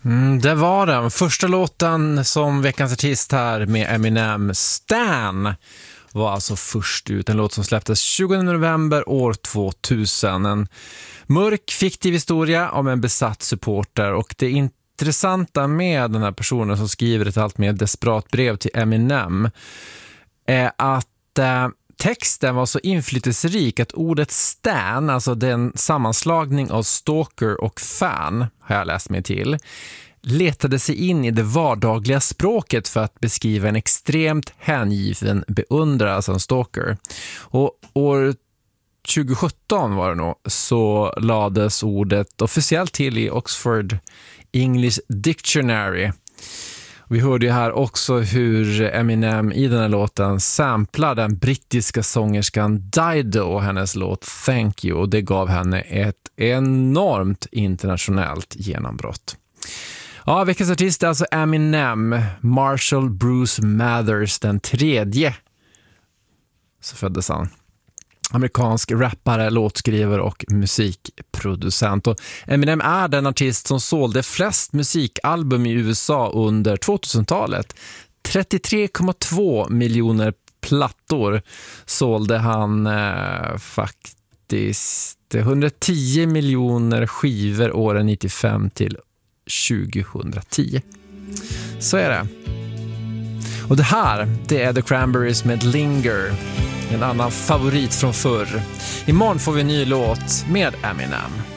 Det var den första låten som veckans artist här med Eminem, Stan, var alltså först ut. En låt som släpptes 20 november år 2000. En mörk, fiktiv historia om en besatt supporter. Och det intressanta med den här personen som skriver ett allt mer desperat brev till Eminem är att texten var så inflytelserik att ordet stan, alltså den sammanslagning av stalker och fan, har jag läst mig till, letade sig in i det vardagliga språket för att beskriva en extremt hängiven beundrare, alltså en stalker. Och år 2017 var det nog, så lades ordet officiellt till i Oxford English Dictionary. Vi hörde ju här också hur Eminem i den här låten samplar den brittiska sångerskan Dido och hennes låt Thank You, och det gav henne ett enormt internationellt genombrott. Ja, veckans artist är alltså Eminem, Marshall Bruce Mathers den tredje. Så föddes han. Amerikansk rappare, låtskrivare och musikproducent. Och Eminem är den artist som sålde flest musikalbum i USA under 2000-talet. 33,2 miljoner plattor sålde han faktiskt. 110 miljoner skivor åren 95 till 2010. Så är det. Och det här, det är The Cranberries med Linger. En annan favorit från förr. Imorgon får vi en ny låt med Eminem.